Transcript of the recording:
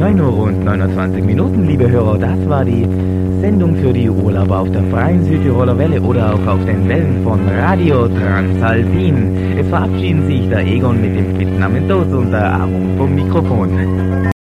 9 Uhr und 29 Minuten, liebe Hörer, das war die Sendung für die Urlauber auf der freien Südtiroler Welle oder auch auf den Wellen von Radio Transalpin. Es verabschieden sich der Egon mit dem Spitznamen Toz und der Aaron vom Mikrofon.